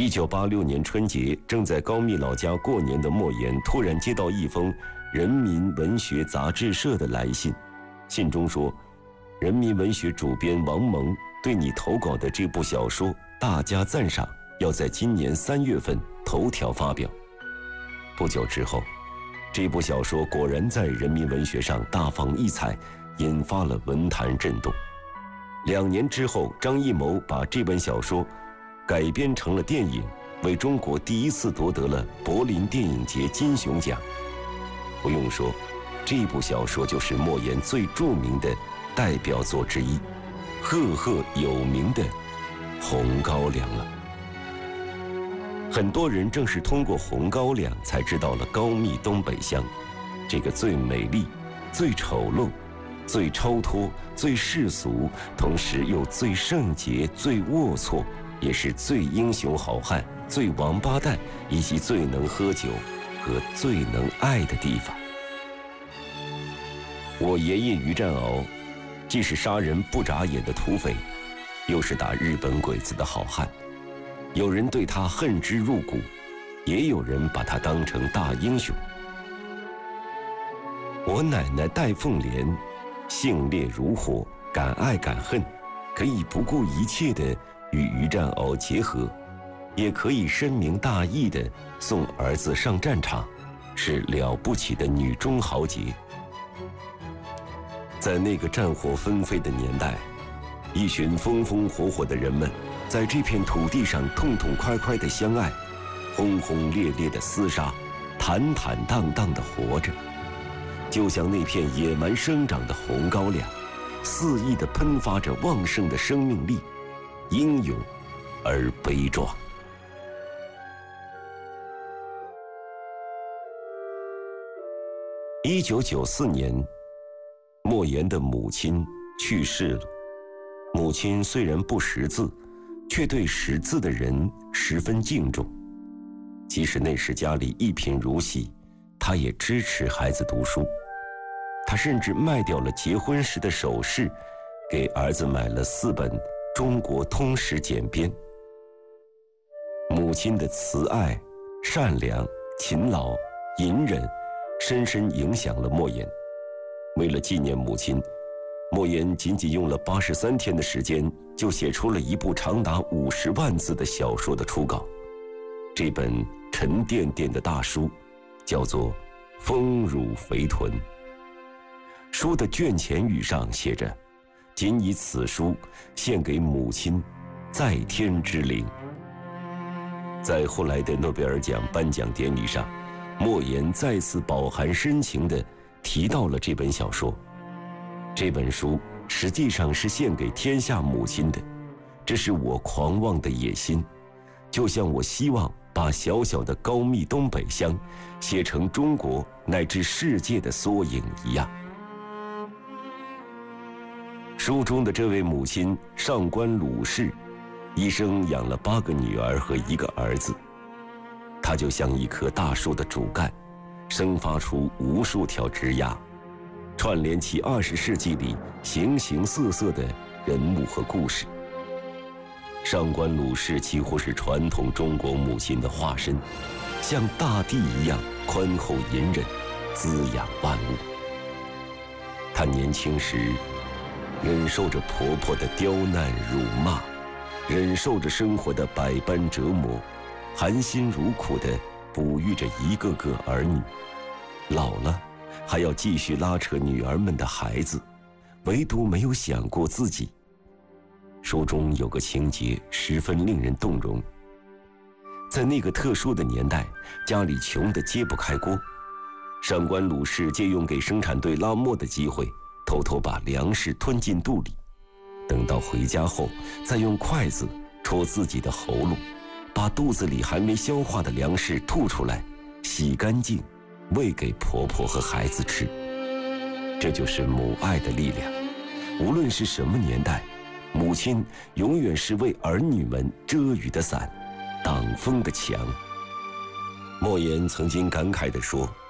1986年春节，正在高密老家过年的莫言突然接到一封人民文学杂志社的来信，信中说，人民文学主编王蒙对你投稿的这部小说大加赞赏，要在今年3月份头条发表。不久之后，这部小说果然在人民文学上大放异彩，引发了文坛震动。2年之后，张艺谋把这本小说改编成了电影，为中国第一次夺得了柏林电影节金熊奖。不用说，这部小说就是莫言最著名的代表作之一，赫赫有名的《红高粱》了。很多人正是通过《红高粱》才知道了高密东北乡，这个最美丽、最丑陋、最超脱、最世俗，同时又最圣洁、最龌龊，也是最英雄好汉、最王八蛋，以及最能喝酒和最能爱的地方。我爷爷于占鳌，既是杀人不眨眼的土匪，又是打日本鬼子的好汉。有人对他恨之入骨，也有人把他当成大英雄。我奶奶戴凤莲，性烈如火，敢爱敢恨，可以不顾一切地与于占鳌结合，也可以深明大义地送儿子上战场，是了不起的女中豪杰。在那个战火纷飞的年代，一群风风火火的人们在这片土地上痛痛快快地相爱，轰轰烈烈地厮杀，坦坦荡荡地活着，就像那片野蛮生长的红高粱，肆意地喷发着旺盛的生命力，英勇而悲壮。1994年，莫言的母亲去世了。母亲虽然不识字，却对识字的人十分敬重。即使那时家里一贫如洗，她也支持孩子读书。她甚至卖掉了结婚时的首饰，给儿子买了4本《中国通史简编》。母亲的慈爱、善良、勤劳、隐忍，深深影响了莫言。为了纪念母亲，莫言仅仅用了83天的时间，就写出了一部长达50万字的小说的初稿。这本沉甸甸的大书叫做《丰乳肥臀》。书的卷前语上写着：仅以此书献给母亲在天之灵。在后来的诺贝尔奖颁奖典礼上，莫言再次饱含深情地提到了这本小说。这本书实际上是献给天下母亲的，这是我狂妄的野心，就像我希望把小小的高密东北乡写成中国乃至世界的缩影一样。书中的这位母亲上官鲁氏，一生养了8个女儿和1个儿子。她就像一棵大树的主干，生发出无数条枝桠，串联起20世纪里形形色色的人物和故事。上官鲁氏几乎是传统中国母亲的化身，像大地一样宽厚隐忍，滋养万物。她年轻时忍受着婆婆的刁难辱骂，忍受着生活的百般折磨，含辛茹苦地哺育着一个个儿女，老了还要继续拉扯女儿们的孩子，唯独没有想过自己。书中有个情节十分令人动容。在那个特殊的年代，家里穷得揭不开锅，上官鲁氏借用给生产队拉磨的机会，偷偷把粮食吞进肚里，等到回家后再用筷子戳自己的喉咙，把肚子里还没消化的粮食吐出来，洗干净，喂给婆婆和孩子吃。这就是母爱的力量。无论是什么年代，母亲永远是为儿女们遮雨的伞，挡风的墙。莫言曾经感慨地说，